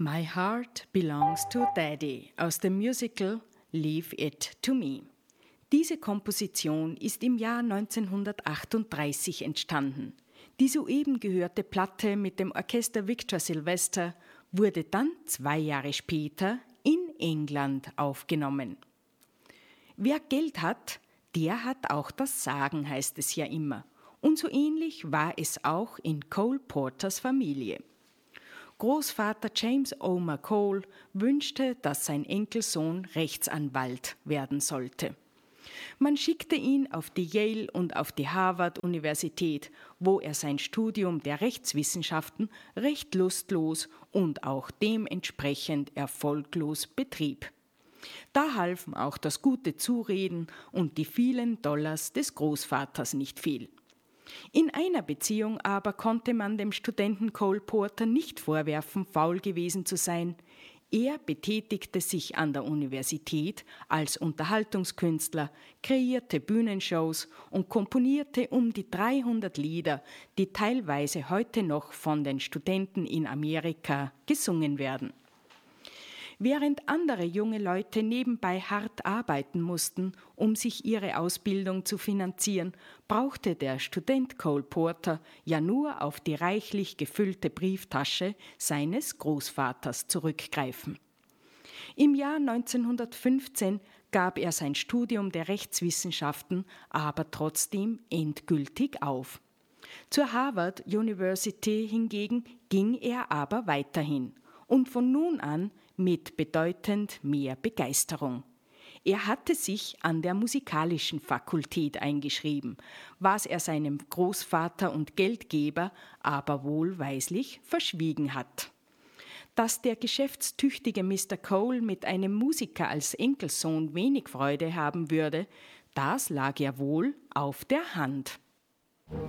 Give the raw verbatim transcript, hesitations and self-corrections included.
My Heart Belongs to Daddy aus dem Musical Leave It to Me. Diese Komposition ist im Jahr neunzehnhundertachtunddreißig entstanden. Die soeben gehörte Platte mit dem Orchester Victor Sylvester wurde dann zwei Jahre später in England aufgenommen. Wer Geld hat, der hat auch das Sagen, heißt es ja immer. Und so ähnlich war es auch in Cole Porters Familie. Großvater James Omer Cole wünschte, dass sein Enkelsohn Rechtsanwalt werden sollte. Man schickte ihn auf die Yale und auf die Harvard-Universität, wo er sein Studium der Rechtswissenschaften recht lustlos und auch dementsprechend erfolglos betrieb. Da halfen auch das gute Zureden und die vielen Dollars des Großvaters nicht viel. In einer Beziehung aber konnte man dem Studenten Cole Porter nicht vorwerfen, faul gewesen zu sein. Er betätigte sich an der Universität als Unterhaltungskünstler, kreierte Bühnenshows und komponierte um die dreihundert Lieder, die teilweise heute noch von den Studenten in Amerika gesungen werden. Während andere junge Leute nebenbei hart arbeiten mussten, um sich ihre Ausbildung zu finanzieren, brauchte der Student Cole Porter ja nur auf die reichlich gefüllte Brieftasche seines Großvaters zurückgreifen. Im Jahr neunzehnhundertfünfzehn gab er sein Studium der Rechtswissenschaften aber trotzdem endgültig auf. Zur Harvard University hingegen ging er aber weiterhin und von nun an mit bedeutend mehr Begeisterung. Er hatte sich an der musikalischen Fakultät eingeschrieben, was er seinem Großvater und Geldgeber aber wohlweislich verschwiegen hat. Dass der geschäftstüchtige Mister Cole mit einem Musiker als Enkelsohn wenig Freude haben würde, das lag ja wohl auf der Hand.